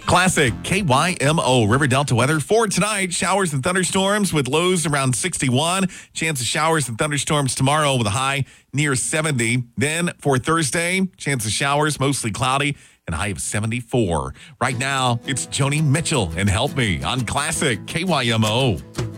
Classic KYMO River Delta weather for tonight. Showers and thunderstorms with lows around 61. Chance of showers and thunderstorms tomorrow with a high near 70. Then for Thursday, chance of showers, mostly cloudy and a high of 74. Right now, it's Joni Mitchell and Help Me on Classic KYMO.